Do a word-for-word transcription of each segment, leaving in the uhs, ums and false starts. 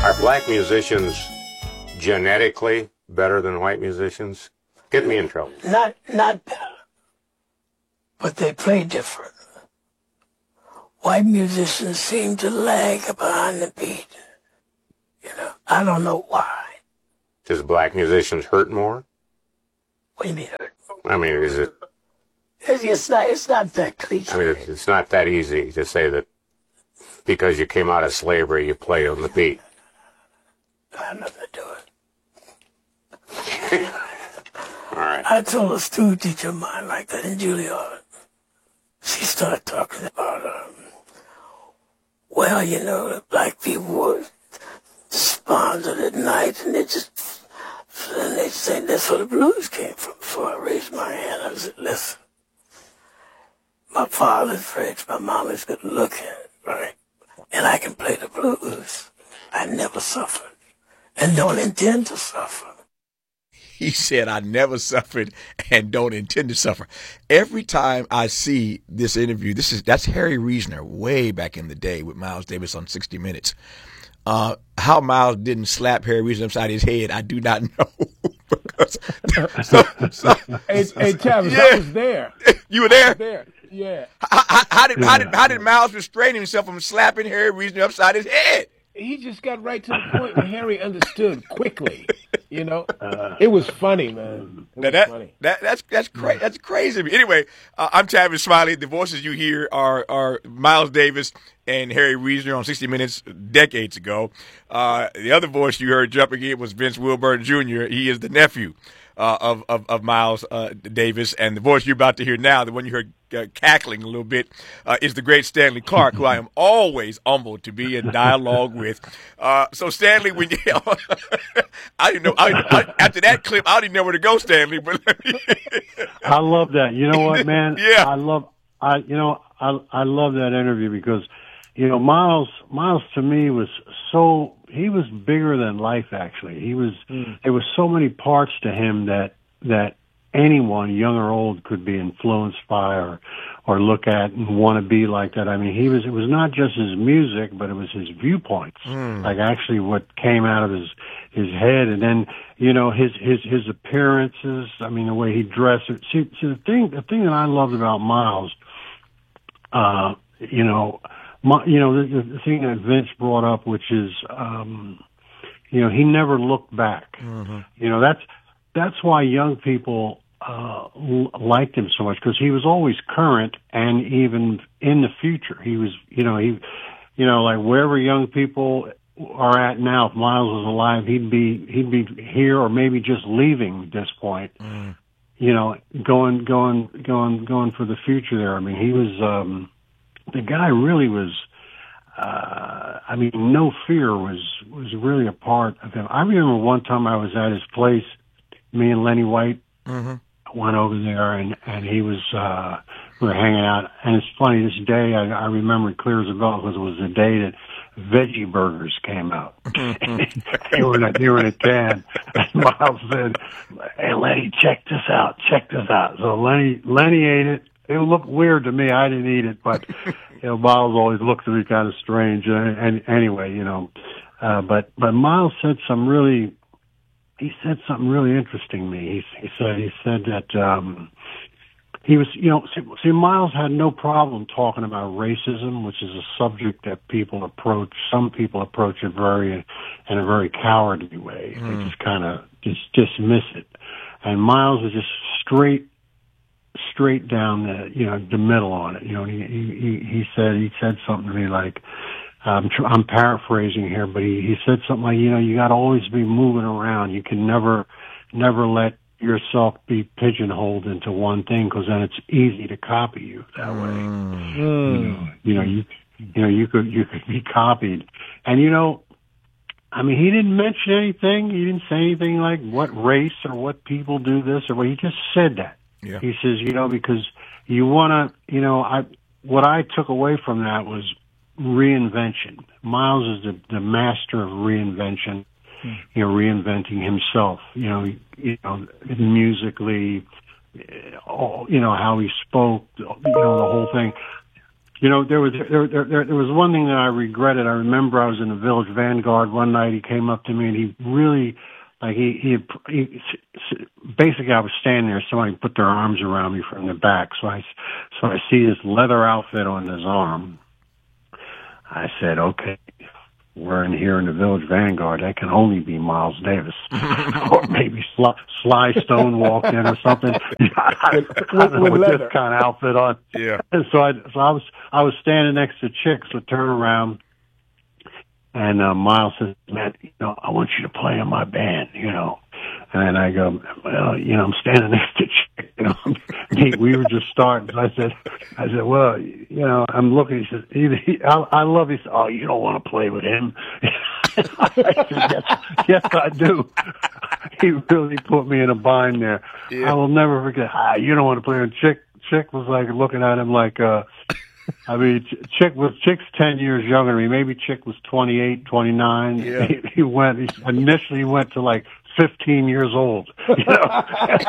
Are black musicians genetically better than white musicians? Get me in trouble. Not, not better, but they play different. White musicians seem to lag behind the beat. You know, I don't know why. Does black musicians hurt more? What do you mean hurt? I mean, is it? It's, it's not. It's not that cliche. I mean, it's, it's not that easy to say that because you came out of slavery, you play on the beat. I have nothing to do with it. All right. I told a student teacher of mine like that in Juilliard. She started talking about, um, well, you know, the black people were despondent at night, and they just, and they say that's where the blues came from. So I raised my hand. I said, listen, my father's rich, my mom is good looking, right? And I can play the blues. I never suffered and don't intend to suffer. He said, I never suffered and don't intend to suffer. Every time I see this interview, this is that's Harry Reasoner way back in the day with Miles Davis on sixty minutes. Uh, how Miles didn't slap Harry Reasoner upside his head, I do not know. because, so, so, hey, hey, Travis, yeah. I was there. You were there? There, yeah. How, how, how did how did how did Miles restrain himself from slapping Harry Reasoner upside his head? He just got right to the point where Harry understood quickly. You know, uh, it was funny, man. It now was that, funny. That, that's that's crazy. That's crazy. Anyway, uh, I'm Tavis Smiley. The voices you hear are are Miles Davis and Harry Reasoner on sixty minutes decades ago. Uh, the other voice you heard jumping in was Vince Wilburn Junior He is the nephew uh, of, of of Miles uh, Davis, and the voice you're about to hear now, the one you heard uh, cackling a little bit, uh, is the great Stanley Clarke, who I am always humbled to be in dialogue with. Uh, so Stanley, when you, I didn't know I, I, after that clip, I didn't know where to go, Stanley. But I love that. You know what, man? Yeah. I love. I you know I I love that interview because you know Miles Miles to me was so he was bigger than life. Actually, he was. Mm. There was so many parts to him that that anyone, young or old, could be influenced by or or look at and want to be like that. I mean, he was. It was not just his music, but it was his viewpoints. Mm. Like actually, what came out of his his head, and then you know his his his appearances. I mean, the way he dressed. See, see the thing the thing that I loved about Miles, uh, you know. My, you know, the, the thing that Vince brought up, which is, um, you know, he never looked back. Mm-hmm. You know, that's that's why young people uh, l- liked him so much, because he was always current and even in the future. He was, you know, he, you know, like wherever young people are at now, if Miles was alive, he'd be he'd be here or maybe just leaving at this point. Mm. You know, going going going going for the future there. I mean, he was. Um, The guy really was, uh, I mean, No Fear was, was really a part of him. I remember one time I was at his place, me and Lenny White mm-hmm. went over there and, and he was, uh, we were hanging out. And it's funny, this day, I, I remember it clear as a bell because it was the day that veggie burgers came out. they were in a, they were in a can. And Miles said, hey, Lenny, check this out, check this out. So Lenny, Lenny ate it. It looked weird to me. I didn't eat it, but you know, Miles always looked to me kind of strange. And, and anyway, you know, uh, but but Miles said some really, he said something really interesting to me. He, he said he said that um, he was, you know, see, see, Miles had no problem talking about racism, which is a subject that people approach. Some people approach it very in a very cowardly way. Mm. They just kind of just dismiss it. And Miles was just straight. straight down the, you know, the middle on it. You know, he, he, he said, he said something to me like, um, I'm paraphrasing here, but he, he said something like, you know, you got to always be moving around. You can never, never let yourself be pigeonholed into one thing, because then it's easy to copy you that way. Mm. You know, you know, you, you know, you could, you could be copied. And, you know, I mean, he didn't mention anything. He didn't say anything like what race or what people do this or what. He just said that. Yeah. He says, you know, because you want to, you know, I, what I took away from that was reinvention. Miles is the, the master of reinvention, mm. you know, reinventing himself, you know, you know, musically, all, you know, how he spoke, you know, the whole thing. You know, there was there, there there there was one thing that I regretted. I remember I was in the Village Vanguard one night. He came up to me and he really, like he he, he basically I was standing there. Somebody put their arms around me from the back, so I so I see this leather outfit on his arm. I said, okay, we're in here in the Village Vanguard. That can only be Miles Davis, or maybe Sly, Sly Stone walked in or something. I, I don't know, with this kind of outfit on. Yeah. And so I, so I was, I was standing next to Chick. So turn around, and uh, Miles says, "Man, you know, I want you to play in my band, you know." And I go, "Well, you know, I'm standing next to Chick. You know, he, we were just starting." So I said, "I said, well, you know, I'm looking." He says, he, he, I, "I love." He said, "Oh, you don't want to play with him?" I said, yes, yes, I do. He really put me in a bind there. Yeah. I will never forget. Ah, you don't want to play with Chick. Chick was like looking at him like, uh, I mean, Chick was, Chick's ten years younger than me. Maybe Chick was twenty-eight, twenty-nine. Yeah. He, he went, he initially went to like fifteen years old. You know,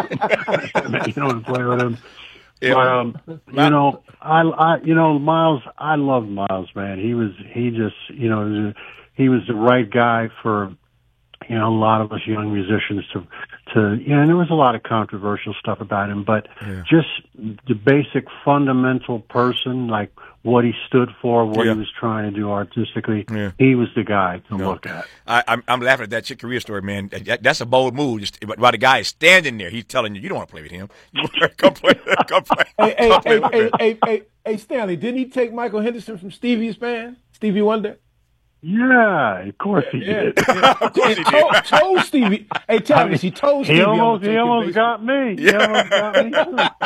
you don't want to play with him. Yeah. But, um, you know, I, I, you know, Miles, I loved Miles, man. He was, he just, you know, he was the right guy for, you know, a lot of us young musicians to, to, you know, and there was a lot of controversial stuff about him, but yeah. just the basic fundamental person, like what he stood for, what yeah. he was trying to do artistically, yeah. he was the guy to no. look at. I, I'm, I'm laughing at that Chick Corea story, man. That, that's a bold move. Just while the guy is standing there, he's telling you, you don't want to play with him. Come play, come play. Hey, hey, come hey, play hey, hey, hey, hey, Stanley, didn't he take Michael Henderson from Stevie's band, Stevie Wonder? Yeah, of course he yeah. did. Yeah. Of course he told, did. told Stevie. Hey, tell me, he told Stevie. He almost, he almost got me. He yeah. almost got me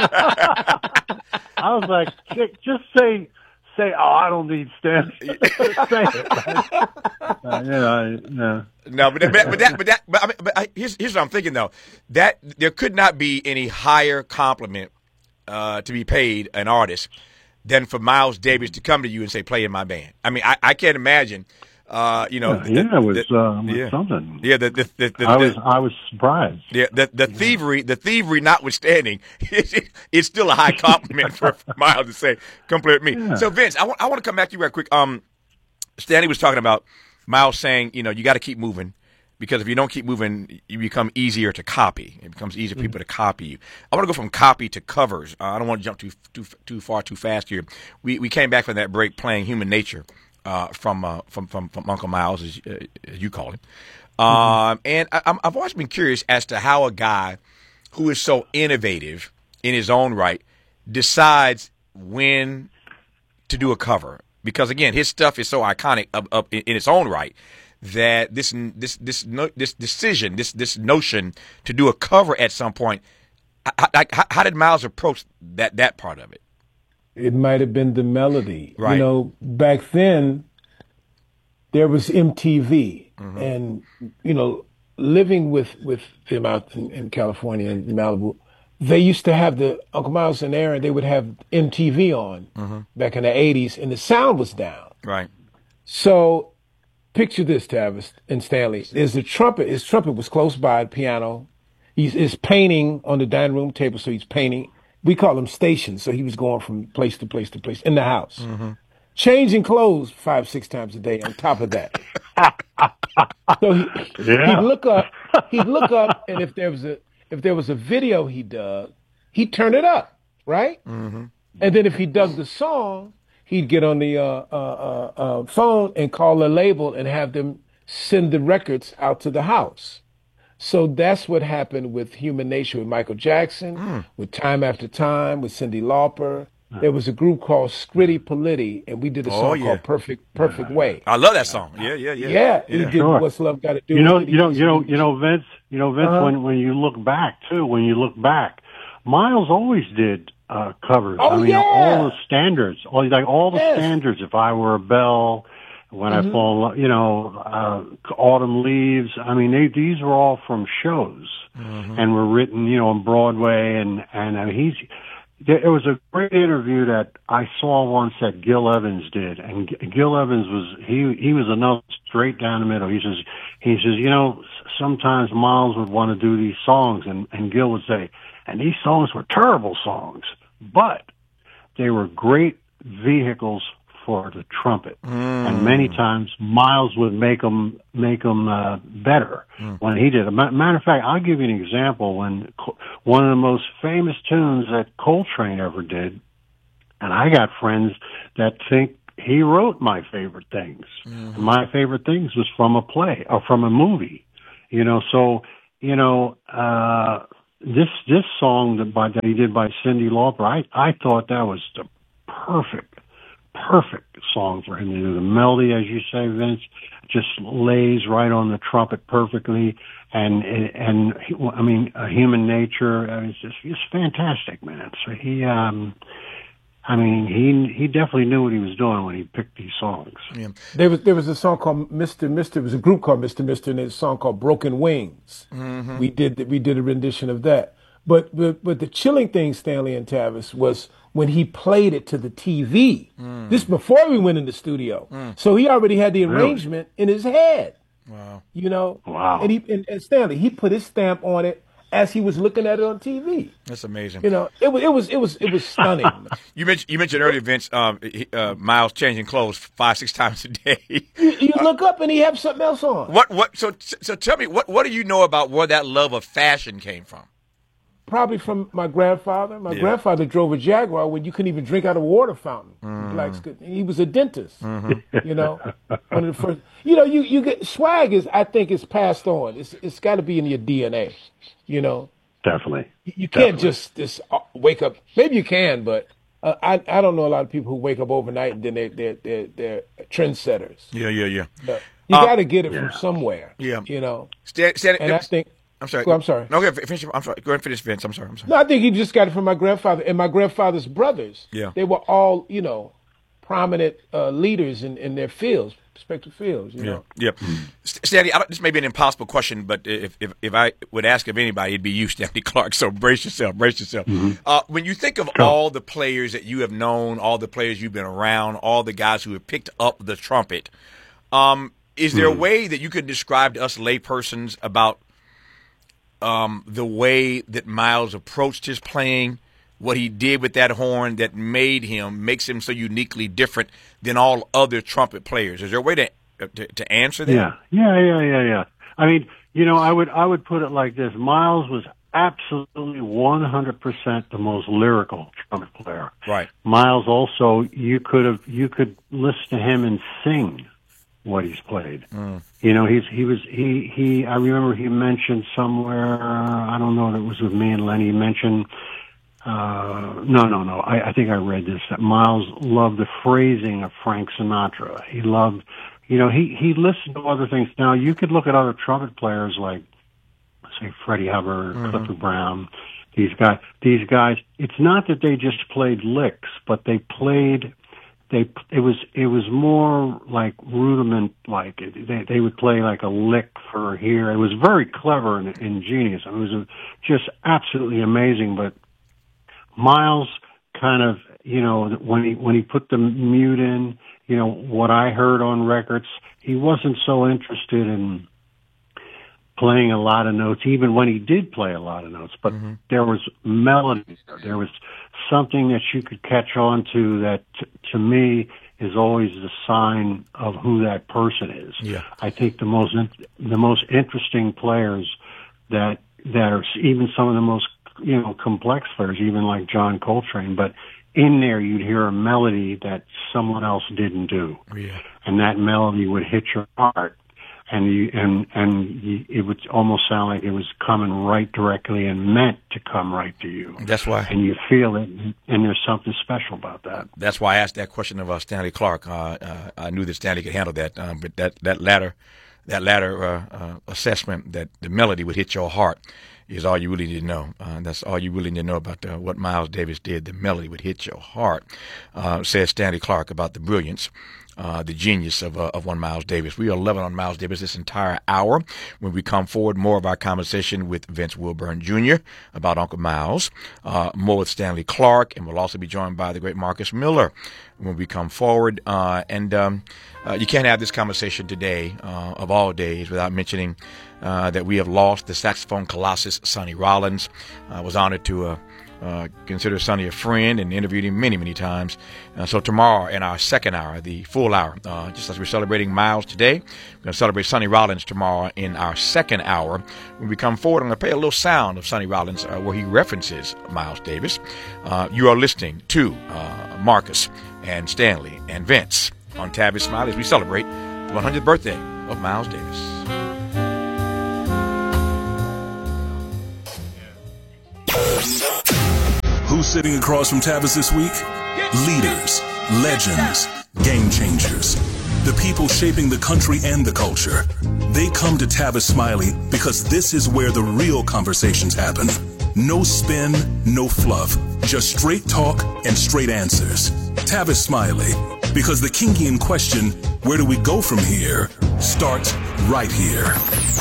too. I was like, just say, say, oh, I don't need Stan. Say it. uh, yeah, yeah. No, but, but, but that, but that, but, I mean, but I, here's here's what I'm thinking though. That there could not be any higher compliment uh, to be paid an artist than for Miles Davis to come to you and say, play in my band. I mean, I, I can't imagine, uh, you know. Yeah, the, it was, the, um, yeah. something. Yeah, the, the, the, the, I was I was surprised. Yeah, the, the thievery, the thievery notwithstanding, it's still a high compliment for, for Miles to say, come play with me. Yeah. So, Vince, I want, I want to come back to you right quick. Um, Stanley was talking about Miles saying, you know, you got to keep moving. Because if you don't keep moving, you become easier to copy. It becomes easier for people to copy you. I want to go from copy to covers. Uh, I don't want to jump too too too far too fast here. We we came back from that break playing Human Nature uh, from, uh, from from from Uncle Miles, as, uh, as you call him. Um, mm-hmm. And I, I'm, I've always been curious as to how a guy who is so innovative in his own right decides when to do a cover. Because again, his stuff is so iconic up, up in, in its own right. That this this this no, this decision, this this notion to do a cover at some point, how, how, how did Miles approach that that part of it? It might have been the melody. Right. You know, back then there was M T V, mm-hmm. and you know, living with with them out in, in California and Malibu, they used to have the Uncle Miles and Aaron. They would have M T V on mm-hmm. back in the eighties, and the sound was down. Right. So. Picture this, Tavis and Stanley. There's a trumpet. His trumpet was close by, the piano. He's is painting on the dining room table, so he's painting. We call them stations, so he was going from place to place to place in the house. Mm-hmm. Changing clothes five, six times a day on top of that. So he, yeah. he'd look up, he'd look up, and if there was a if there was a video he dug, he'd turn it up, right? Mm-hmm. And then if he dug the song, he'd get on the uh, uh, uh, uh, phone and call a label and have them send the records out to the house. So that's what happened with Human Nature with Michael Jackson, mm. with Time After Time, with Cyndi Lauper. There was a group called Scritti Politti, and we did a song oh, yeah. called Perfect Perfect Way. I love that song. Yeah, yeah, yeah. Yeah, he yeah. did sure. What's Love Got to Do you know, with It. You know, you know, you know, Vince, you know, Vince, uh-huh. when, when you look back, too, when you look back, Miles always did Uh, covers. Oh, I mean, yeah. all the standards, all like all the yes. standards. If I Were a Bell, When mm-hmm. I Fall in Love, you know, uh, Autumn Leaves. I mean, they, these were all from shows mm-hmm. and were written, you know, on Broadway. And and uh, he's. There was a great interview that I saw once that Gil Evans did, and G- Gil Evans was he he was another straight down the middle. He says he says you know sometimes Miles would want to do these songs, and and Gil would say, and these songs were terrible songs. But they were great vehicles for the trumpet, mm. and many times Miles would make them make them uh, better mm. when he did. Matter of fact, I'll give you an example. When one of the most famous tunes that Coltrane ever did, and I got friends that think he wrote My Favorite Things. Mm-hmm. My Favorite Things was from a play or from a movie, you know. So you know, uh, this this song that, by, that he did by Cyndi Lauper, I I thought that was the perfect. Perfect song for him to do. The melody, as you say, Vince, just lays right on the trumpet perfectly, and and I mean, uh, Human Nature. Uh, it's just it's fantastic, man. So he, um, I mean, he he definitely knew what he was doing when he picked these songs. Yeah. There was there was a song called Mister Mister. It was a group called Mister Mister, and there's a song called Broken Wings. Mm-hmm. We did we did a rendition of that. But, but but the chilling thing, Stanley and Tavis, was when he played it to the T V. Mm. This before we went in the studio. Mm. So he already had the arrangement really? in his head. Wow. You know? Wow. And, he, and, and Stanley, he put his stamp on it as he was looking at it on T V. That's amazing. You know, it was it was it was it was stunning. you mentioned you mentioned earlier, Vince, um, uh, Miles changing clothes five, six times a day. you you uh, look up and he have something else on. What what so so tell me, what what do you know about where that love of fashion came from? Probably from my grandfather. My yeah. grandfather drove a Jaguar where you couldn't even drink out of a water fountain. Mm. Blacks could. He was a dentist. Mm-hmm. You know, one of the first. You know, you, you get swag is I think is passed on. It's it's got to be in your D N A. You know, definitely. You, you can't definitely. just just wake up. Maybe you can, but uh, I I don't know a lot of people who wake up overnight and then they they they they're trendsetters. Yeah, yeah, yeah. But you uh, got to get it yeah. from somewhere. Yeah, you know. Stand, stand, and it, I think. I'm sorry. Well, I'm sorry. No, okay, finish. I'm sorry. Go ahead and finish, Vince. I'm sorry. I'm sorry. No, I think he just got it from my grandfather and my grandfather's brothers. Yeah. They were all, you know, prominent uh, leaders in, in their fields, respective fields. You yeah. know. Yeah. Stanley, I don't, this may be an impossible question, but if, if if I would ask of anybody, it'd be you, Stanley Clarke. So brace yourself. Brace yourself. Mm-hmm. Uh, when you think of Sure. all the players that you have known, all the players you've been around, all the guys who have picked up the trumpet, um, is there mm-hmm. a way that you could describe to us laypersons about Um, the way that Miles approached his playing, what he did with that horn that made him, makes him so uniquely different than all other trumpet players? Is there a way to to, to answer that? Yeah, yeah, yeah, yeah, yeah. I mean, you know, I would I would put it like this: Miles was absolutely one hundred percent the most lyrical trumpet player. Right. Miles also, you could have you could listen to him and sing what he's played. Mm. You know, he's, he was, he, he, I remember he mentioned somewhere, I don't know if it was with me and Lenny, he mentioned, uh, no, no, no, I, I think I read this, that Miles loved the phrasing of Frank Sinatra. He loved, you know, he, he listened to other things. Now, you could look at other trumpet players like, say, Freddie Hubbard, mm-hmm. Clifford Brown, these guys, these guys, it's not that they just played licks, but they played They it was it was more like rudiment like they they would play like a lick for here. It was very clever and ingenious. I mean, it was just absolutely amazing. But Miles kind of, you know, when he when he put the mute in, you know, what I heard on records, he wasn't so interested in playing a lot of notes, even when he did play a lot of notes. But mm-hmm. there was melody. There was something that you could catch on to that, t- to me, is always the sign of who that person is. Yeah. I think the most in- the most interesting players that that are even some of the most, you know, complex players, even like John Coltrane, but in there you'd hear a melody that someone else didn't do, yeah. and that melody would hit your heart. And you, and and you, it would almost sound like it was coming right directly and meant to come right to you. That's why. And you feel it, and there's something special about that. That's why I asked that question of uh, Stanley Clarke. Uh, uh, I knew that Stanley could handle that, um, but that that latter that latter uh, uh, assessment that the melody would hit your heart is all you really need to know. Uh, that's all you really need to know about uh, what Miles Davis did. The melody would hit your heart, uh, says Stanley Clarke about the brilliance. Uh, the genius of uh, of one Miles Davis. We are loving on Miles Davis this entire hour. When we come forward, more of our conversation with Vince Wilburn Junior about Uncle Miles, uh, more with Stanley Clarke, and we'll also be joined by the great Marcus Miller when we come forward. Uh, and um, uh, you can't have this conversation today, uh, of all days, without mentioning uh, that we have lost the saxophone colossus, Sonny Rollins. I was honored to uh, Uh, consider Sonny a friend and interviewed him many, many times. Uh, so tomorrow in our second hour, the full hour, uh, just as we're celebrating Miles today, we're going to celebrate Sonny Rollins tomorrow in our second hour. When we come forward, I'm going to play a little sound of Sonny Rollins uh, where he references Miles Davis. Uh, you are listening to uh, Marcus and Stanley and Vince on Tavis Smiley as we celebrate the one hundredth birthday of Miles Davis. Who's sitting across from Tavis this week? Leaders, legends, game changers. The people shaping the country and the culture. They come to Tavis Smiley because this is where the real conversations happen. No spin, no fluff. Just straight talk and straight answers. Tavis Smiley. Because the Kingian question, where do we go from here, starts right here.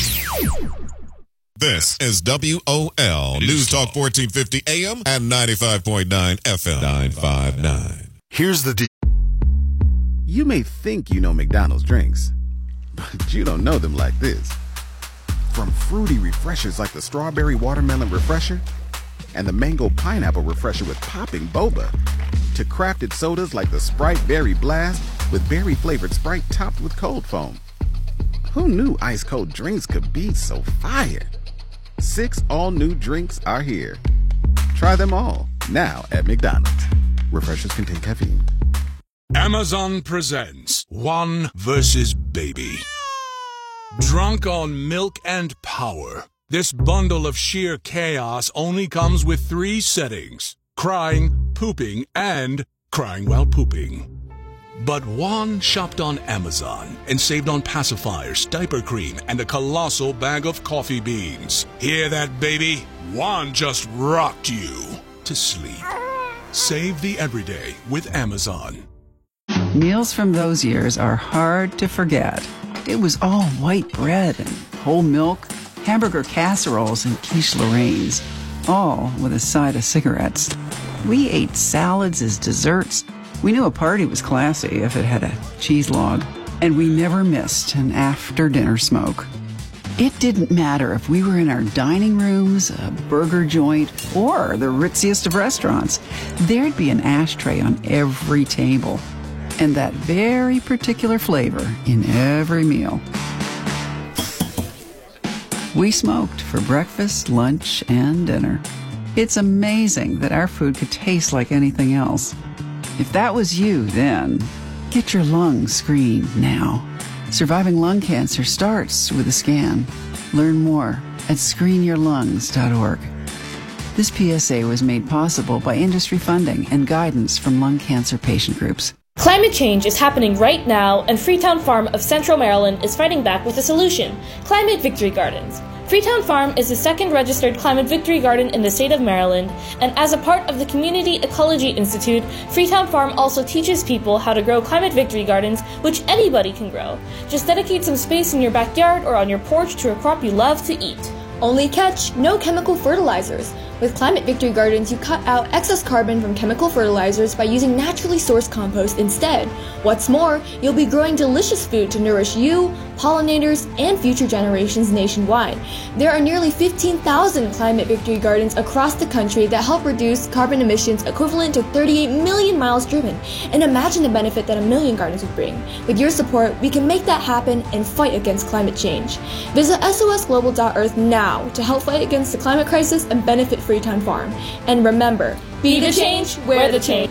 This is W O L News Talk fourteen fifty A M and ninety-five point nine F M. nine five nine. Here's the deal. You may think you know McDonald's drinks, but you don't know them like this. From fruity refreshers like the Strawberry Watermelon Refresher and the Mango Pineapple Refresher with popping boba, to crafted sodas like the Sprite Berry Blast with berry-flavored Sprite topped with cold foam. Who knew ice-cold drinks could be so fire? Six all-new drinks are here. Try them all, now at McDonald's. Refreshers contain caffeine. Amazon presents One versus Baby. Drunk on milk and power, this bundle of sheer chaos only comes with three settings: crying, pooping, and crying while pooping. But Juan shopped on Amazon and saved on pacifiers, diaper cream, and a colossal bag of coffee beans. Hear that, baby? Juan just rocked you to sleep. Save the everyday with Amazon. Meals from those years are hard to forget. It was all white bread and whole milk, hamburger casseroles and quiche Lorraines, all with a side of cigarettes. We ate salads as desserts. We knew a party was classy if it had a cheese log, and we never missed an after-dinner smoke. It didn't matter if we were in our dining rooms, a burger joint, or the ritziest of restaurants. There'd be an ashtray on every table, and that very particular flavor in every meal. We smoked for breakfast, lunch, and dinner. It's amazing that our food could taste like anything else. If that was you then, get your lungs screened now. Surviving lung cancer starts with a scan. Learn more at screen your lungs dot org. This P S A was made possible by industry funding and guidance from lung cancer patient groups. Climate change is happening right now, and Freetown Farm of Central Maryland is fighting back with a solution: Climate Victory Gardens. Freetown Farm is the second registered Climate Victory Garden in the state of Maryland, and as a part of the Community Ecology Institute, Freetown Farm also teaches people how to grow Climate Victory Gardens, which anybody can grow. Just dedicate some space in your backyard or on your porch to a crop you love to eat. Only catch, no chemical fertilizers. With Climate Victory Gardens, you cut out excess carbon from chemical fertilizers by using naturally sourced compost instead. What's more, you'll be growing delicious food to nourish you, pollinators, and future generations nationwide. There are nearly fifteen thousand Climate Victory Gardens across the country that help reduce carbon emissions equivalent to thirty-eight million miles driven. And imagine the benefit that a million gardens would bring. With your support, we can make that happen and fight against climate change. Visit S O S global dot earth now to help fight against the climate crisis and benefit Freetown Farm. And remember, be the change, wear the change.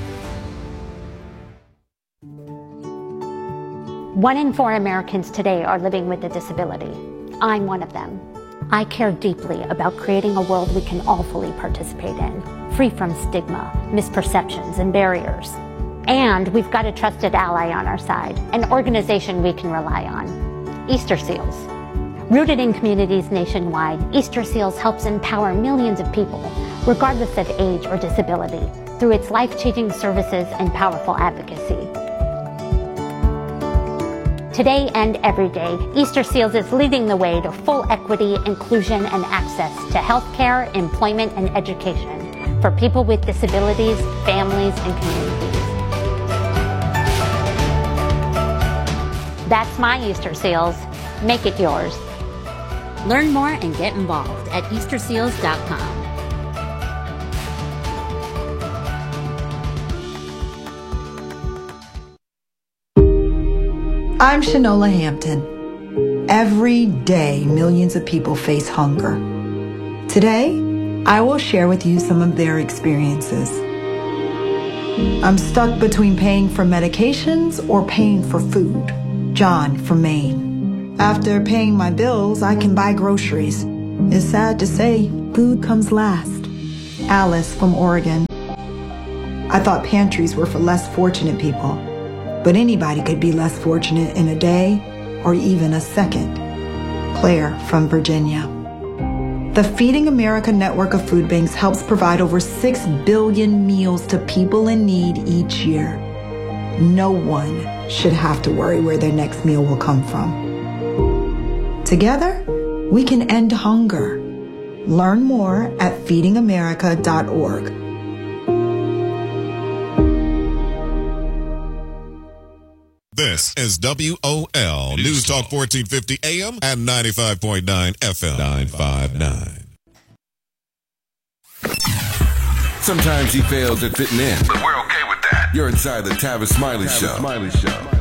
One in four Americans today are living with a disability. I'm one of them. I care deeply about creating a world we can all fully participate in, free from stigma, misperceptions, and barriers. And we've got a trusted ally on our side, an organization we can rely on: Easter Seals. Rooted in communities nationwide, Easter Seals helps empower millions of people, regardless of age or disability, through its life-changing services and powerful advocacy. Today and every day, Easter Seals is leading the way to full equity, inclusion, and access to healthcare, employment, and education for people with disabilities, families, and communities. That's my Easter Seals. Make it yours. Learn more and get involved at easter seals dot com. I'm Shanola Hampton. Every day, millions of people face hunger. Today, I will share with you some of their experiences. I'm stuck between paying for medications or paying for food. John from Maine. After paying my bills, I can buy groceries. It's sad to say, food comes last. Alice from Oregon. I thought pantries were for less fortunate people, but anybody could be less fortunate in a day or even a second. Claire from Virginia. The Feeding America network of food banks helps provide over six billion meals to people in need each year. No one should have to worry where their next meal will come from. Together, we can end hunger. Learn more at feeding america dot org. This is W O L News Talk fourteen fifty A M and ninety-five point nine F M. nine five nine. Sometimes he fails at fitting in, but we're okay with that. You're inside the Tavis Smiley Show. Smiley Show.